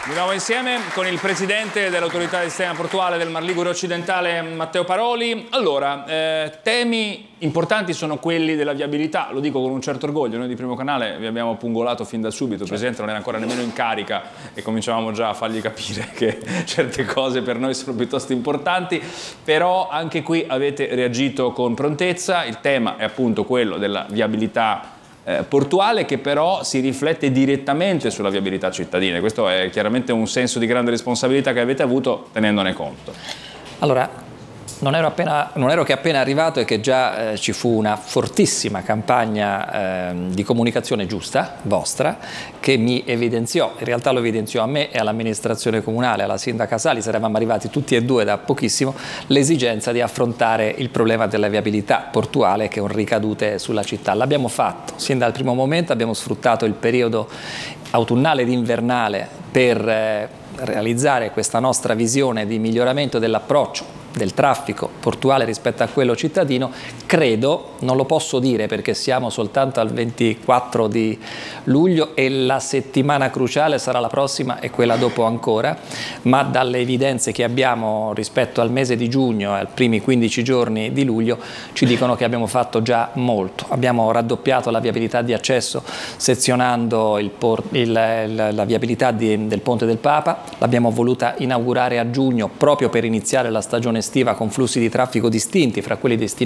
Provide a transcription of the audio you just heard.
Di nuovo insieme con il presidente dell'Autorità di Sistema Portuale del Mar Ligure Occidentale, Matteo Paroli. Allora, temi importanti sono quelli della viabilità, lo dico con un certo orgoglio. Noi di Primo Canale vi abbiamo pungolato fin da subito, il presidente non era ancora nemmeno in carica e cominciavamo già a fargli capire che certe cose per noi sono piuttosto importanti, però anche qui avete reagito con prontezza. Il tema è appunto quello della viabilità portuale, che però si riflette direttamente sulla viabilità cittadina. Questo è chiaramente un senso di grande responsabilità che avete avuto tenendone conto. Allora, non ero che appena arrivato e che già ci fu una fortissima campagna di comunicazione giusta, vostra, che mi evidenziò, in realtà lo evidenziò a me e all'amministrazione comunale, alla sindaca Salis, eravamo arrivati tutti e due da pochissimo, l'esigenza di affrontare il problema della viabilità portuale che è un ricadute sulla città. L'abbiamo fatto, sin dal primo momento abbiamo sfruttato il periodo autunnale ed invernale per realizzare questa nostra visione di miglioramento dell'approccio del traffico portuale rispetto a quello cittadino. Credo, non lo posso dire perché siamo soltanto al 24 di luglio e la settimana cruciale sarà la prossima e quella dopo ancora, ma dalle evidenze che abbiamo rispetto al mese di giugno e ai primi 15 giorni di luglio ci dicono che abbiamo fatto già molto. Abbiamo raddoppiato la viabilità di accesso sezionando la viabilità del Ponte del Papa, l'abbiamo voluta inaugurare a giugno proprio per iniziare la stagione estiva con flussi di traffico distinti fra quelli destinati